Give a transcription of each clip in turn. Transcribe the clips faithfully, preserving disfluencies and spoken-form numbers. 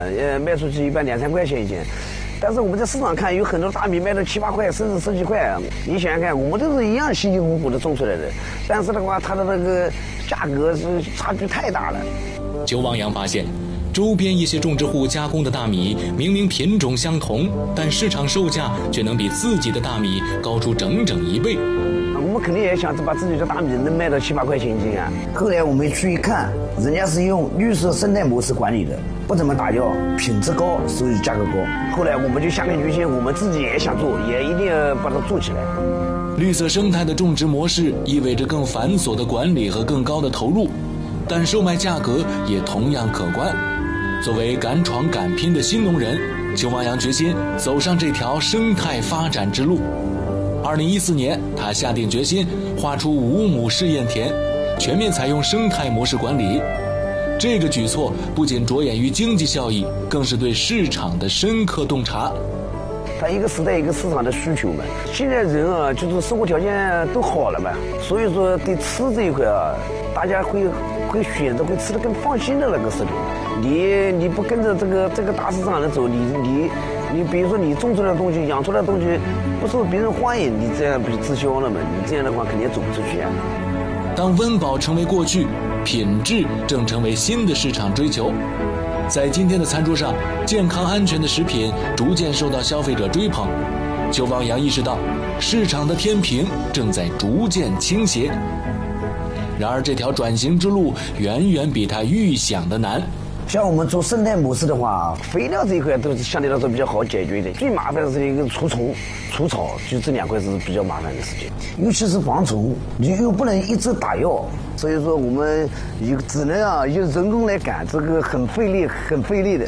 呃，卖出去一般两三块钱一斤。但是我们在市场看，有很多大米卖到七八块，甚至十几块。你想想看，我们都是一样辛辛苦苦的种出来的，但是的话，它的那个价格是差距太大了。 邱王阳发现，周边一些种植户加工的大米明明品种相同，但市场售价却能比自己的大米高出整整一倍。 我们肯定也想把自己的大米能卖到七八块钱一斤啊。 后来我们去一看，人家是用绿色生态模式管理的，不怎么打药，品质高，所以价格高。 后来我们就下定决心，我们自己也想做，也一定要把它做起来。 绿色生态的种植模式意味着更繁琐的管理和更高的投入，但售卖价格也同样可观。作为敢闯敢拼的新农人，邱王阳决心走上这条生态发展之路。二零一四年，他下定决心划出五亩试验田，全面采用生态模式管理。这个举措不仅着眼于经济效益，更是对市场的深刻洞察。 它一个时代一个市场的需求嘛。现在人啊，就是生活条件都好了嘛，所以说对吃这一块啊，大家会会选择会吃得更放心的那个食品。你你不跟着这个这个大市场来走，你你你比如说你种出来的东西、养出来的东西不受别人欢迎，你这样不就滞销了吗？你这样的话肯定走不出去啊。 当温饱成为过去，品质正成为新的市场追求。在今天的餐桌上，健康安全的食品逐渐受到消费者追捧。邱王阳意识到，市场的天平正在逐渐倾斜。然而，这条转型之路远远比他预想的难。 像我们做生态模式的话， 肥料这一块都是相对来说比较好解决的，最麻烦的是一个除虫、除草，就这两块是比较麻烦的事情。 尤其是防虫，你又不能一直打药， 所以说我们有只能啊用人工来赶，这个很费力，很费力的。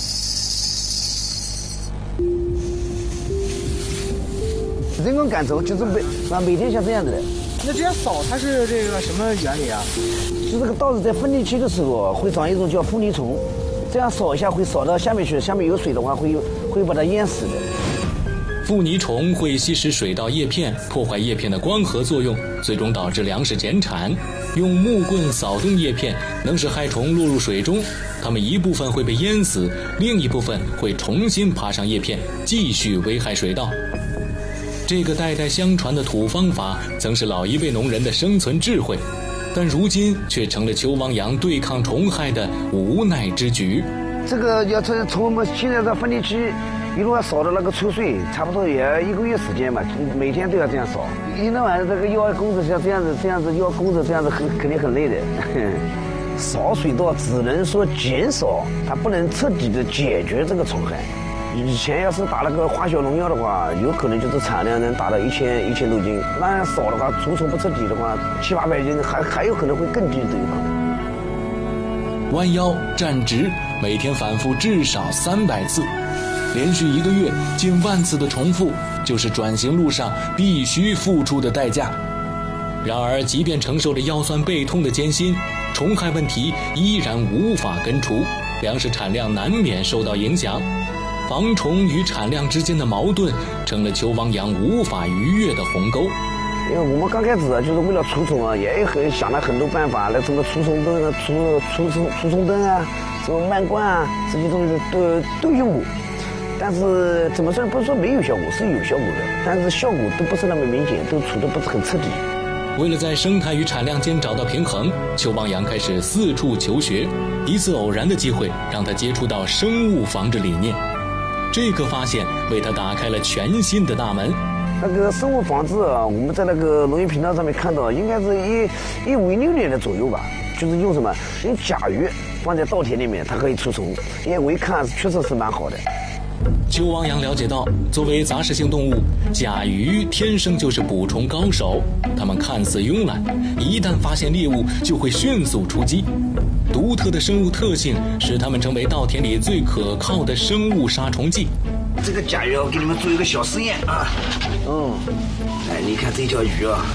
人工赶虫就是每啊每天像这样子的。 那这样扫它是这个什么原理啊？ 就这个稻子在分离期的时候会长一种叫负离虫，这样扫一下会扫到下面去，下面有水的话会会把它淹死的。 负泥虫会吸食水稻叶片，破坏叶片的光合作用，最终导致粮食减产。用木棍扫动叶片，能使害虫落入水中，它们一部分会被淹死，另一部分会重新爬上叶片，继续危害水稻。这个代代相传的土方法曾是老一辈农人的生存智慧，但如今却成了邱王阳对抗虫害的无奈之举。 这个要从从我们现在的分离期一路要扫到那个出穗，差不多也要一个月时间嘛，每天都要这样扫。一天晚上这个要工子像这样子这样子要工子这样子很肯定很累的。扫水稻只能说减少，它不能彻底的解决这个虫害。以前要是打那个化学农药的话，有可能就是产量能达到一千一千多斤。那样扫的话，除虫不彻底的话，七八百斤，还还有可能会更低都有可能。 弯腰站直，每天反复至少三百次，连续一个月近万次的重复，就是转型路上必须付出的代价。然而，即便承受着腰酸背痛的艰辛，虫害问题依然无法根除，粮食产量难免受到影响。防虫与产量之间的矛盾，成了邱王阳无法逾越的鸿沟。 因为我们刚开始啊，就是为了除虫啊，也很想了很多办法，来什么除虫灯啊、除除除除虫灯啊、什么漫灌啊，这些东西都都用过。但是怎么说，不是说没有效果，是有效果的，但是效果都不是那么明显，都除得不是很彻底。 为了在生态与产量间找到平衡，邱王阳开始四处求学。一次偶然的机会，让他接触到生物防治理念。这个发现为他打开了全新的大门。 那个生物防治啊，我们在那个农业频道上面看到，应该是一一五一六年的左右吧，就是用什么用甲鱼放在稻田里面，它可以除虫。因为我一看，确实是蛮好的。 邱王阳了解到，作为杂食性动物，甲鱼天生就是捕虫高手。它们看似慵懒，一旦发现猎物就会迅速出击。独特的生物特性使它们成为稻田里最可靠的生物杀虫剂。 这个甲鱼，我给你们做一个小实验啊。 嗯， 哎，你看这条鱼啊，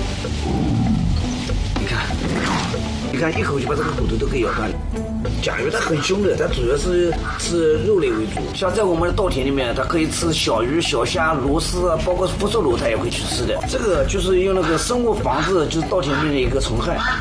你看，你看一口就把这个骨头都给咬断了。甲鱼它很凶的，它主要是吃肉类为主。像在我们的稻田里面，它可以吃小鱼、小虾、螺丝啊，包括福寿螺，它也会去吃的。这个就是用那个生物防治，就是稻田里面的一个虫害。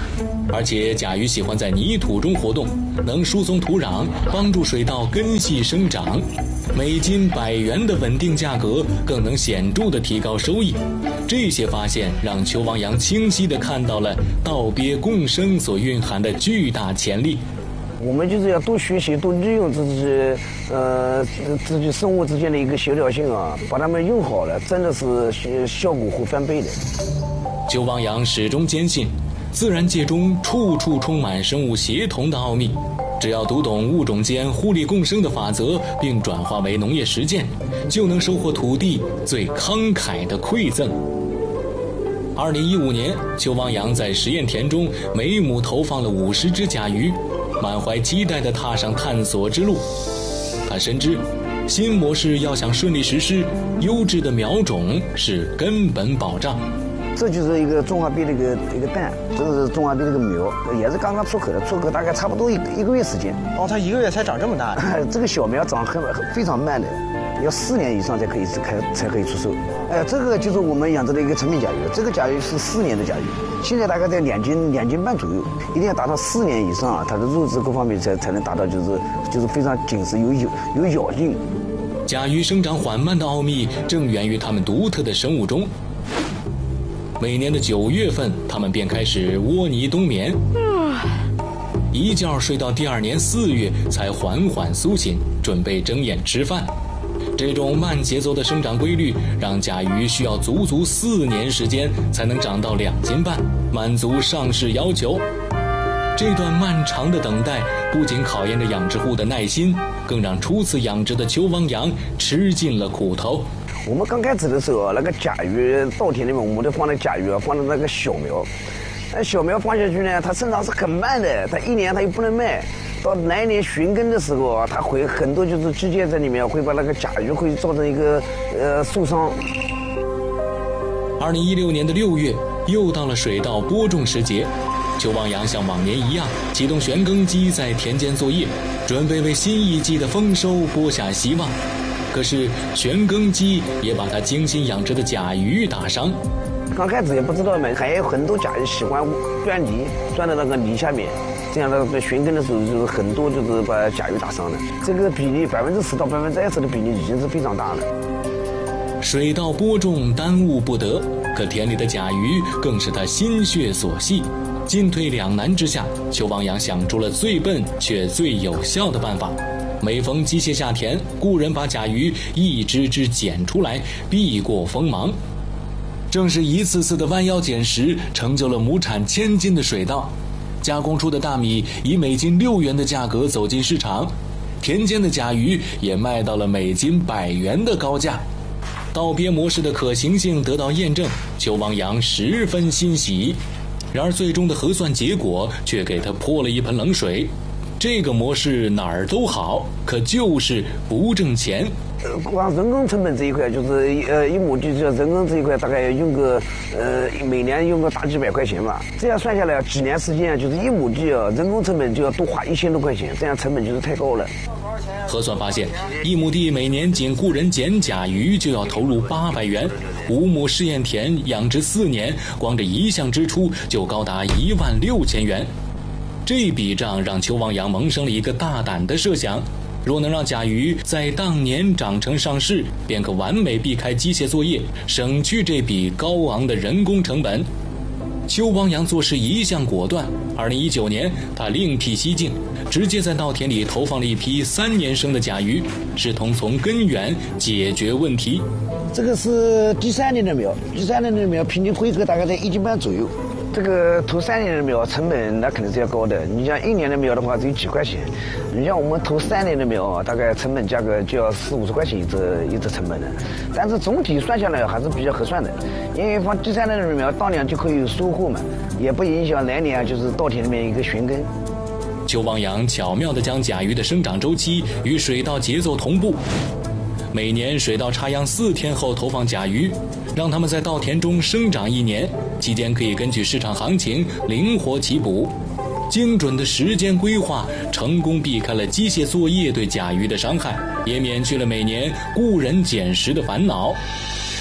而且甲鱼喜欢在泥土中活动，能疏松土壤，帮助水稻根系生长。每斤百元的稳定价格，更能显著地提高收益。这些发现让邱王阳清晰地看到了稻鳖共生所蕴含的巨大潜力。 我们就是要多学习，多利用自己，呃，自己生活之间的一个协调性啊，把它们用好了，真的是效果会翻倍的。 邱王阳始终坚信，自然界中处处充满生物协同的奥秘。只要读懂物种间互利共生的法则，并转化为农业实践，就能收获土地最慷慨的馈赠。二零一五年，邱王阳在实验田中每亩投放了五十只甲鱼，满怀期待地踏上探索之路。他深知，新模式要想顺利实施，优质的苗种是根本保障。 这就是一个中华鳖的一个一个蛋，这个是中华鳖的一个苗，也是刚刚出口的，出口大概差不多一个一个月时间。 哦，它一个月才长这么大？ 这个小苗长很非常慢的，要四年以上才可以开才可以出售。哎，这个就是我们养殖的一个成品甲鱼，这个甲鱼是四年的甲鱼，现在大概在两斤两斤半左右，一定要达到四年以上啊，它的肉质各方面才才能达到就是就是非常紧实有有有咬劲。 甲鱼生长缓慢的奥秘正源于它们独特的生物钟。每年的九月份，它们便开始窝泥冬眠，一觉睡到第二年四月才缓缓苏醒，准备睁眼吃饭。这种慢节奏的生长规律，让甲鱼需要足足四年时间才能长到两斤半，满足上市要求。这段漫长的等待，不仅考验着养殖户的耐心，更让初次养殖的邱王阳吃尽了苦头。 我们刚开始的时候，那个甲鱼稻田里面，我们都放的甲鱼啊，放的那个小苗。那小苗放下去呢，它生长是很慢的，它一年它又不能卖。到来年寻根的时候啊，它会很多就是枝节在里面，会把那个甲鱼会造成一个呃受伤。 二零一六年的六月，又到了水稻播种时节。邱王阳像往年一样，启动旋耕机在田间作业，准备为新一季的丰收播下希望。可是旋耕机也把他精心养殖的甲鱼打伤。 刚开始也不知道嘛，还有很多甲鱼喜欢钻泥，钻到那个泥下面，这样的在旋耕的时候，就是很多就是把甲鱼打伤了。这个比例百分之十到百分之二十的比例已经是非常大了。 水稻播种耽误不得，可田里的甲鱼更是他心血所系。进退两难之下，邱王阳想出了最笨却最有效的办法。每逢机械下田，雇人把甲鱼一只只捡出来，避过锋芒。正是一次次的弯腰捡拾，成就了亩产千斤的水稻。加工出的大米以每斤六元的价格走进市场，田间的甲鱼也卖到了每斤百元的高价。稻鳖模式的可行性得到验证，邱王阳十分欣喜。然而最终的核算结果却给他泼了一盆冷水。这个模式哪儿都好，可就是不挣钱。 光人工成本这一块，就是呃一亩地就人工这一块，大概要用个呃每年用个大几百块钱吧。这样算下来，几年时间就是一亩地啊，人工成本就要多花一千多块钱，这样成本就是太高了。 核算发现，一亩地每年仅雇人捡甲鱼就要投入八百元，五亩试验田养殖四年，光这一项支出就高达一万六千元。这笔账让邱王阳萌生了一个大胆的设想：若能让甲鱼在当年长成上市，便可完美避开机械作业，省去这笔高昂的人工成本。邱王阳做事一向果断，二零一九年他另辟蹊径，直接在稻田里投放了一批三年生的甲鱼，试图从根源解决问题。 这个是第三年的苗，第三年的苗平均规格大概在一斤半左右。这个投三年的苗成本那肯定是要高的，你像一年的苗的话只有几块钱，你像我们投三年的苗啊，大概成本价格就要四五十块钱一只一只成本的，但是总体算下来还是比较合算的，因为放第三年的苗当年就可以有收获嘛，也不影响来年就是稻田里面一个旋耕。 邱王阳巧妙地将甲鱼的生长周期与水稻节奏同步，每年水稻插秧四天后投放甲鱼，让它们在稻田中生长一年，期间可以根据市场行情灵活起补。精准的时间规划，成功避开了机械作业对甲鱼的伤害，也免去了每年雇人捡拾的烦恼。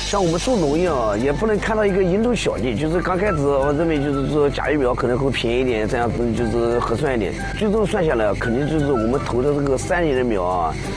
像我们做农业啊，也不能看到一个蝇头小利，就是刚开始我认为就是说甲鱼苗可能会便宜一点，这样子就是合算一点。最终算下来，肯定就是我们投的这个三年的苗啊，